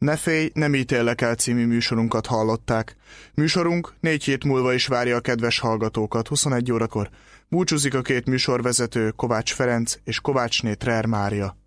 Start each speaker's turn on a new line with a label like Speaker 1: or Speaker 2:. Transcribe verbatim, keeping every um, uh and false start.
Speaker 1: Ne félj, nem ítéllek el című műsorunkat hallották. Műsorunk négy hét múlva is várja a kedves hallgatókat huszonegy órakor. Búcsúzik a két műsorvezető, Kovács Ferenc és Kovácsné Trer Mária.